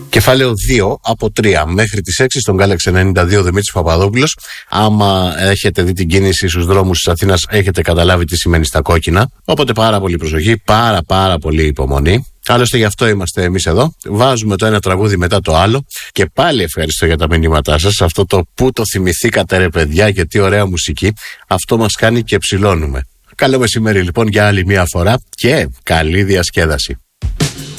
Κεφάλαιο 2 από 3 μέχρι τις 6 στον Galaxy 92 Δημήτρης Παπαδόπουλος. Άμα έχετε δει την κίνηση στους δρόμους της Αθήνας, έχετε καταλάβει τι σημαίνει στα κόκκινα. Οπότε πάρα πολύ προσοχή, πάρα πολύ υπομονή. Άλλωστε γι' αυτό είμαστε εμείς εδώ. Βάζουμε το ένα τραγούδι μετά το άλλο. Και πάλι ευχαριστώ για τα μηνύματά σας. Αυτό το που το θυμηθήκατε ρε παιδιά και τι ωραία μουσική. Αυτό μας κάνει και ψηλώνουμε. Καλό μεσημέρι λοιπόν για άλλη μια φορά και καλή διασκέδαση.